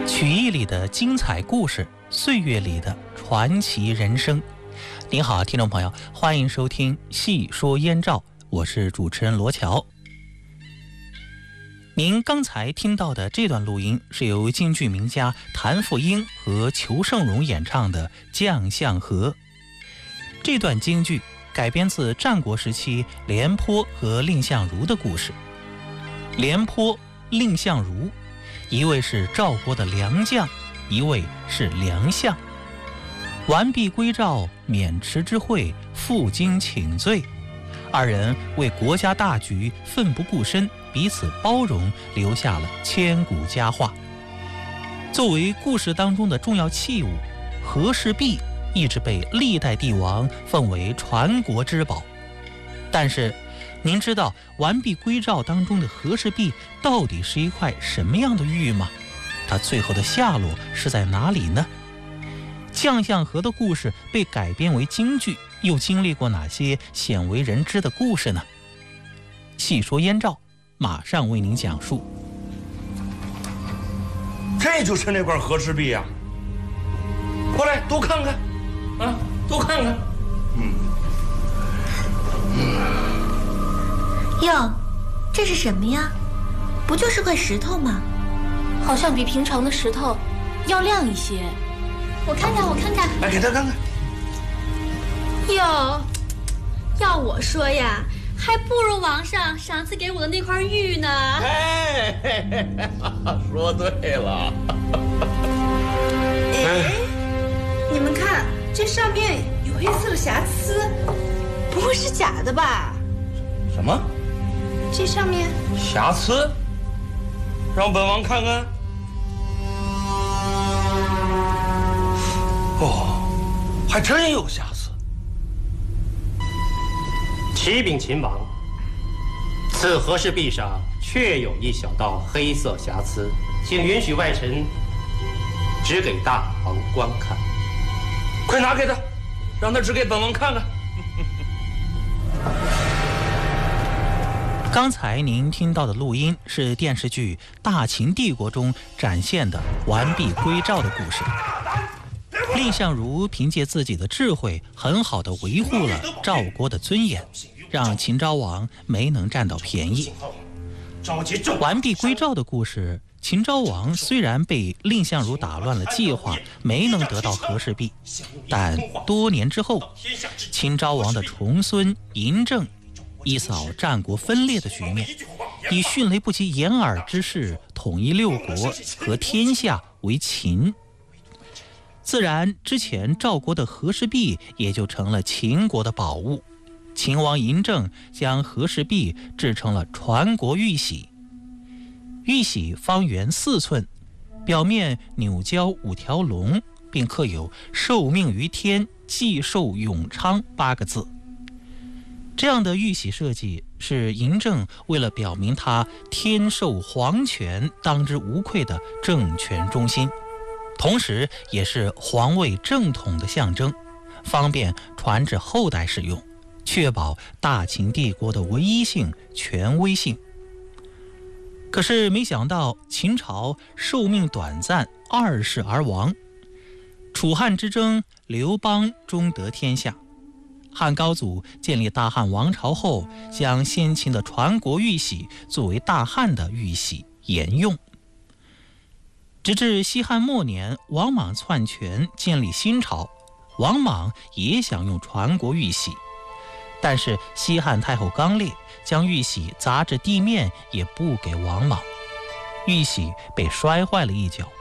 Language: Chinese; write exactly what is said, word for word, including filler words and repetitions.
曲艺里的精彩故事，岁月里的传奇人生。您好，听众朋友，欢迎收听《细说燕赵》，我是主持人罗乔。您刚才听到的这段录音是由京剧名家谭富英和裘盛戎演唱的《将相和》。这段京剧改编自战国时期廉颇和蔺相如的故事。廉颇、蔺相如，一位是赵国的良将，一位是良相。完璧归赵，渑池之会，负荆请罪，二人为国家大局奋不顾身，彼此包容，留下了千古佳话。作为故事当中的重要器物，和氏璧一直被历代帝王奉为传国之宝。但是您知道完璧归赵当中的和氏璧到底是一块什么样的玉吗？它最后的下落是在哪里呢？将相和的故事被改编为京剧，又经历过哪些鲜为人知的故事呢？细说燕赵，马上为您讲述。 这就是那块和氏璧呀！过来多看看，啊，多看看。嗯。 哟，这是什么呀？不就是块石头吗？ 好像比平常的石头要亮一些。我看看，我看看。 来，给他看看。 哟，要我说呀，还不如王上上次给我的那块玉呢。 哎，嘿嘿嘿，说对了。 哎，你们看，这上面有黑色的瑕疵，不会是假的吧？ 什么？ 这上面瑕疵？让本王看看。哦，还真有瑕疵。 启禀秦王，此和氏璧上确有一小道黑色瑕疵，请允许外臣指给大王观看。 快拿给他，让他指给本王看看。 刚才您听到的录音是电视剧《大秦帝国》中展现的完璧归赵的故事。蔺相如凭借自己的智慧，很好地维护了赵国的尊严，让秦昭王没能占到便宜。完璧归赵的故事，秦昭王虽然被蔺相如打乱了计划，没能得到和氏璧，但多年之后，秦昭王的重孙嬴政一扫战国分裂的局面，以迅雷不及掩耳之势统一六国和天下为秦。自然之前赵国的和氏璧也就成了秦国的宝物。秦王嬴政将和氏璧制成了传国玉玺，玉玺方圆四寸，表面扭交五条龙，并刻有受命于天，既寿永昌八个字。这样的玉玺设计是嬴政为了表明他天授皇权当之无愧的政权中心，同时也是皇位正统的象征，方便传至后代使用，确保大秦帝国的唯一性、权威性。可是没想到秦朝寿命短暂，二世而亡。楚汉之争，刘邦终得天下。汉高祖建立大汉王朝后，将先秦的传国玉玺作为大汉的玉玺沿用。直至西汉末年，王莽篡权建立新朝，王莽也想用传国玉玺，但是西汉太后刚烈，将玉玺砸至地面，也不给王莽，玉玺被摔坏了一角，